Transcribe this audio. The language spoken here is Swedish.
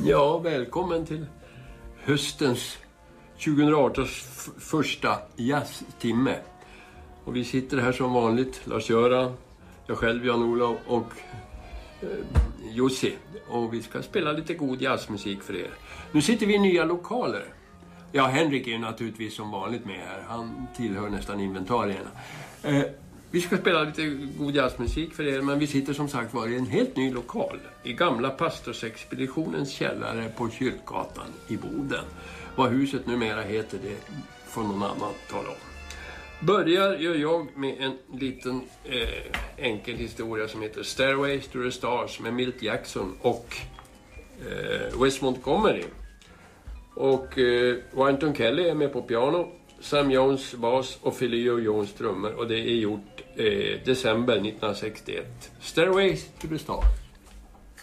Ja, välkommen till höstens 2018 första jazztimme. Och vi sitter här som vanligt, Lars-Göran, jag själv, Jan-Olof och Jussi. Och vi ska spela lite god jazzmusik för er. Nu sitter vi i nya lokaler. Ja, Henrik är ju naturligtvis som vanligt med här. Han tillhör nästan inventarierna. Vi ska spela lite god jazzmusik för er, men vi sitter som sagt var i en helt ny lokal. I gamla pastorsexpeditionens källare på Kyrkgatan i Boden. Vad huset numera heter, det får någon annan tala om. Gör jag med en liten enkel historia som heter Stairways to the Stars med Milt Jackson och Wes Montgomery. Och Wynton Kelly är med på piano, Sam Jones bas och Philio Jones trummor, och det är gjort december 1961. Stairways to the Stars.